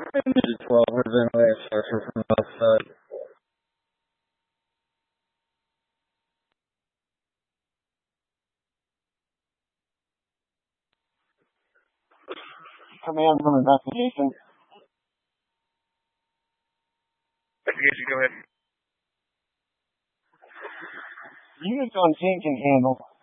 Maybe 12 would have been way harsher from both sides. Command from investigation. Investigation, go ahead. Units on scene can handle.